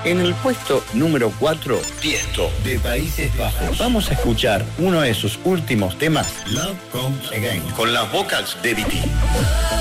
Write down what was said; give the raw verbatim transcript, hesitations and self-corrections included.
En el puesto número cuatro, Tiesto, de Países Bajos. Vamos a escuchar uno de sus últimos temas, Love Comes Again, con las vocals de B T.